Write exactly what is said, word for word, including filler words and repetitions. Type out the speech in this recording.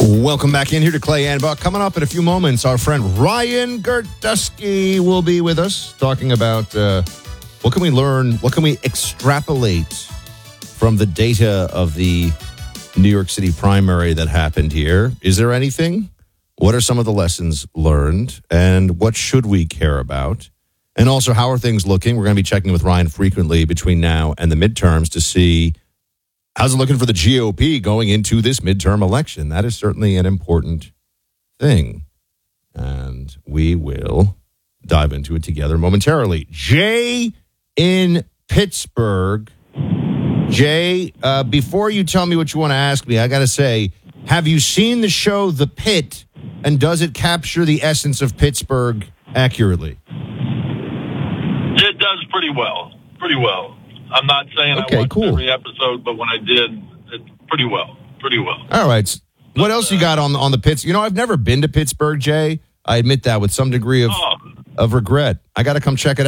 Welcome back in here to Clay and Buck. Coming up in a few moments, our friend Ryan Girdusky will be with us talking about uh, what can we learn, what can we extrapolate from the data of the New York City primary that happened here. Is there anything? What are some of the lessons learned? And what should we care about? And also, how are things looking? We're going to be checking with Ryan frequently between now and the midterms to see how's it looking for the G O P going into this midterm election. That is certainly an important thing. And we will dive into it together momentarily. Jay in Pittsburgh. Jay, uh, before you tell me what you want to ask me, I got to say, have you seen the show The Pit, and does it capture the essence of Pittsburgh accurately? It does pretty well. Pretty well. I'm not saying okay, I watched cool. every episode, but when I did, it pretty well. Pretty well. All right. What but, else uh, you got on, on the Pitts? You know, I've never been to Pittsburgh, Jay. I admit that with some degree of, oh. of regret. I got to come check it out.